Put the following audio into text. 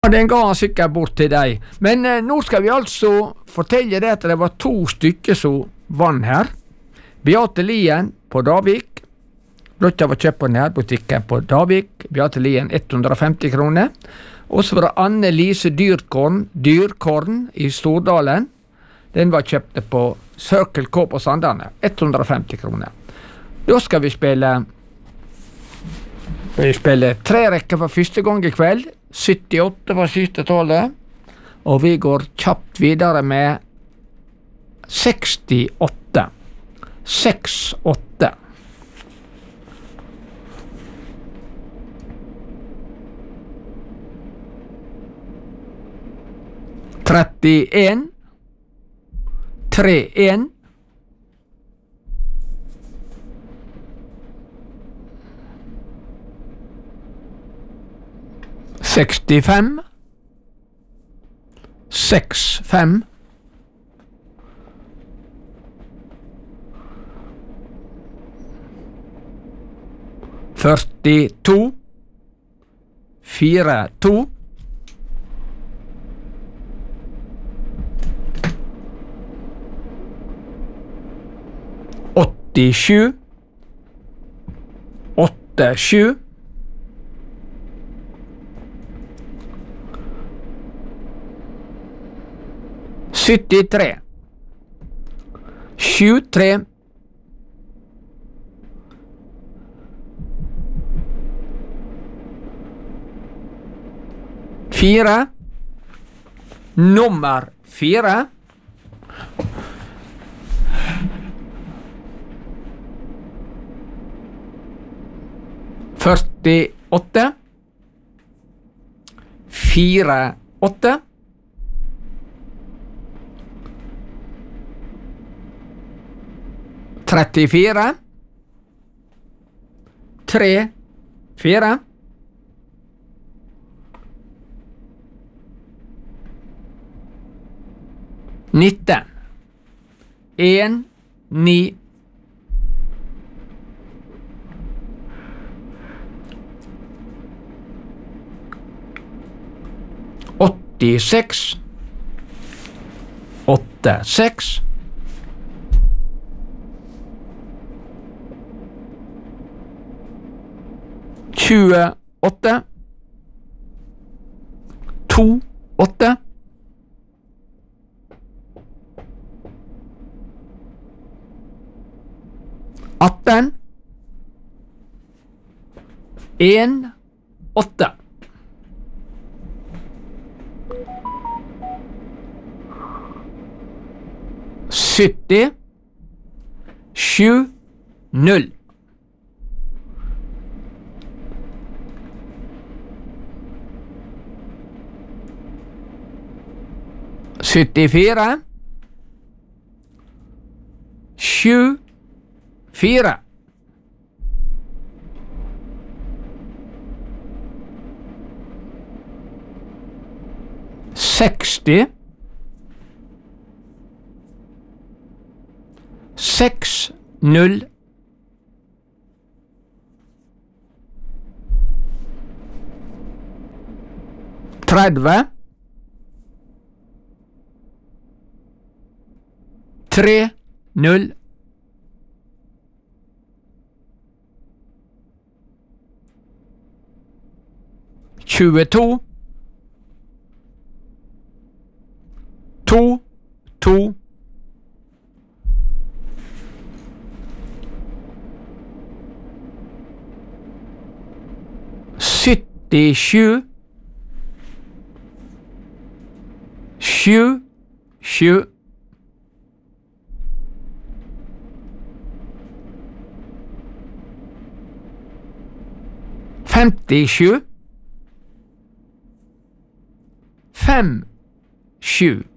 Den ga han sikkert bort til deg. Men nå skal vi altså fortelle det at det var 2 stykker som vann her. Beate Lien på Davik. Blokka var kjøpt på nærbutikken på Davik. Beate Lien 150 kroner. Og så var det Anne Lise Dyrkorn i Stordalen. Den var kjøpt på Circle K på Sandane. 150 kroner. Da skal vi spille 3 rekker for første gang i kveld. 78 var siste tallet, og vi går kjapt videre med 68. 68. Trettien. 31. 65. 65. 42. 42. 87. 87. 73. 73. 4. Nummer 4. 48. 48. 34. 3. 4. 19. 1. 9. 86. 86. 28. 28. 18. 1. 8. 70. 7. 0. 74. 7. 4. 60. 6. 0. 30. 3. 0. 22. 2. 2. 77. 7. 7. 57. 5. 7.